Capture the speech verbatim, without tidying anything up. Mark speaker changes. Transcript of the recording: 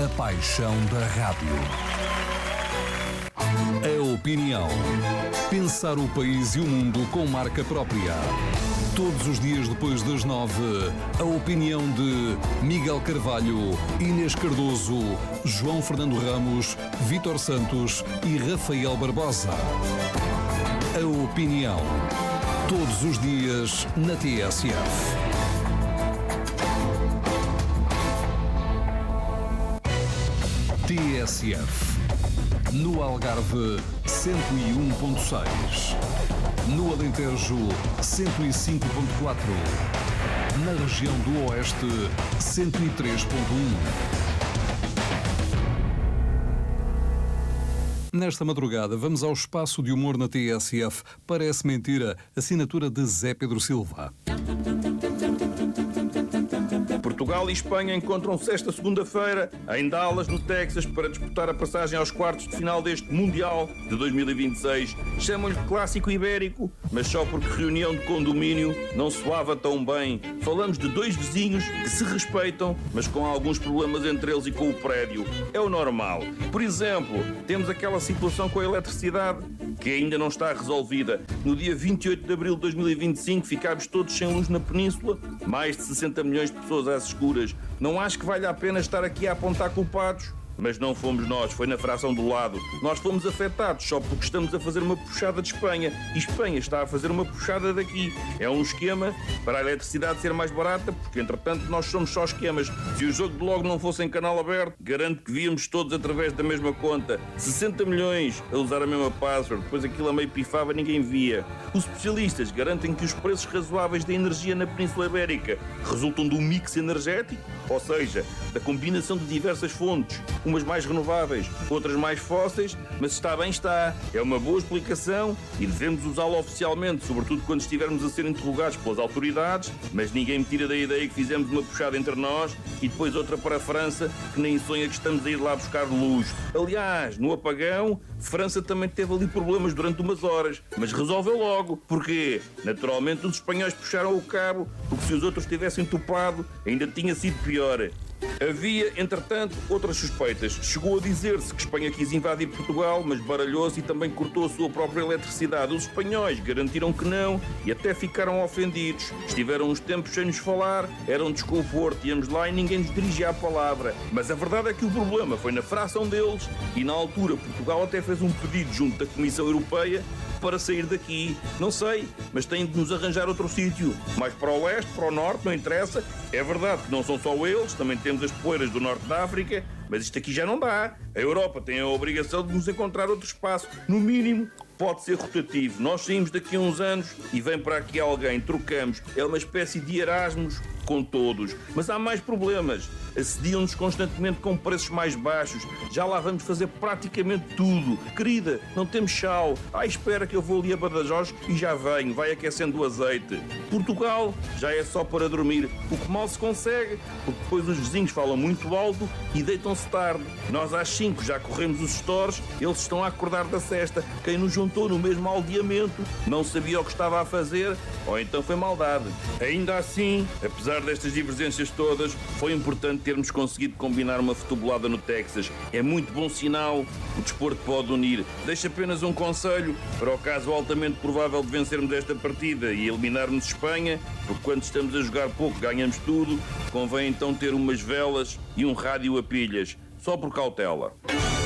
Speaker 1: A paixão da rádio. A opinião. Pensar o país e o mundo com marca própria. Todos os dias depois das nove, a opinião de Miguel Carvalho, Inês Cardoso, João Fernando Ramos, Vítor Santos e Rafael Barbosa. A opinião. Todos os dias na T S F. T S F. No Algarve, cento e um ponto seis. No Alentejo, cento e cinco ponto quatro. Na região do Oeste, cento e três ponto um. Nesta madrugada, vamos ao espaço de humor na T S F. Parece mentira, assinatura de Zé Pedro Silva.
Speaker 2: Portugal e Espanha encontram-se esta segunda-feira em Dallas, no Texas, para disputar a passagem aos quartos de final deste Mundial de dois mil e vinte e seis. Chamam-lhe Clássico Ibérico, mas só porque reunião de condomínio não soava tão bem. Falamos de dois vizinhos que se respeitam, mas com alguns problemas entre eles e com o prédio. É o normal. Por exemplo, temos aquela situação com a eletricidade que ainda não está resolvida. No dia vinte e oito de abril de dois mil e vinte e cinco ficámos todos sem luz na península, mais de sessenta milhões de pessoas às escuras. Não acho que valha a pena estar aqui a apontar culpados, mas não fomos nós, foi na fração do lado. Nós fomos afetados só porque estamos a fazer uma puxada de Espanha e Espanha está a fazer uma puxada daqui. É um esquema para a eletricidade ser mais barata, porque entretanto nós somos só esquemas. Se o jogo de logo não fosse em canal aberto, garanto que víamos todos através da mesma conta. sessenta milhões a usar a mesma password, depois aquilo a meio pifava, ninguém via. Os especialistas garantem que os preços razoáveis da energia na Península Ibérica resultam do mix energético, ou seja, da combinação de diversas fontes, umas mais renováveis, outras mais fósseis, mas está bem está. É uma boa explicação e devemos usá-la oficialmente, sobretudo quando estivermos a ser interrogados pelas autoridades, mas ninguém me tira da ideia que fizemos uma puxada entre nós e depois outra para a França, que nem sonha que estamos a ir lá buscar luz. Aliás, no apagão, França também teve ali problemas durante umas horas, mas resolveu logo. Porquê? Naturalmente os espanhóis puxaram o cabo, porque se os outros tivessem topado, ainda tinha sido pior. Havia, entretanto, outras suspeitas. Chegou a dizer-se que Espanha quis invadir Portugal, mas baralhou-se e também cortou a sua própria eletricidade. Os espanhóis garantiram que não e até ficaram ofendidos. Estiveram uns tempos sem nos falar, era um desconforto, íamos lá e ninguém nos dirigia a palavra. Mas a verdade é que o problema foi na fração deles e na altura Portugal até fez um pedido junto da Comissão Europeia para sair daqui. Não sei, mas têm de nos arranjar outro sítio. Mais para o leste, para o norte, não interessa. É verdade que não são só eles, também temos as poeiras do norte da África, mas isto aqui já não dá. A Europa tem a obrigação de nos encontrar outro espaço. No mínimo, pode ser rotativo. Nós saímos daqui a uns anos e vem para aqui alguém, trocamos. É uma espécie de Erasmus com todos. Mas há mais problemas. Assediam-nos constantemente com preços mais baixos. Já lá vamos fazer praticamente tudo. Querida, não temos chau. Ah, espera que eu vou ali a Badajoz e já venho. Vai aquecendo o azeite. Portugal já é só para dormir. O que mal se consegue, porque depois os vizinhos falam muito alto e deitam-se tarde. Nós às cinco já corremos os stores, eles estão a acordar da cesta. Quem nos juntou no mesmo aldeamento não sabia o que estava a fazer, ou então foi maldade. Ainda assim, apesar destas divergências todas, foi importante termos conseguido combinar uma futebolada no Texas. É muito bom sinal, o desporto pode unir. Deixo apenas um conselho, para o caso altamente provável de vencermos esta partida e eliminarmos Espanha, porque quando estamos a jogar pouco ganhamos tudo, convém então ter umas velas e um rádio a pilhas, só por cautela.